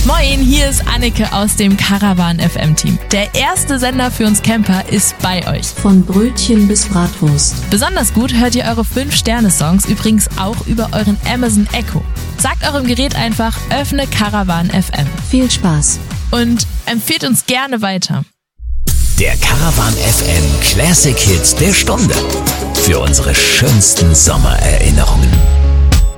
Moin, hier ist Anneke aus dem Caravan FM Team. Der erste Sender für uns Camper ist bei euch. Von Brötchen bis Bratwurst. Besonders gut hört ihr eure 5-Sterne-Songs übrigens auch über euren Amazon Echo. Sagt eurem Gerät einfach, öffne Caravan FM. Viel Spaß. Und empfehlt uns gerne weiter. Der Caravan FM Classic Hits der Stunde. Für unsere schönsten Sommererinnerungen.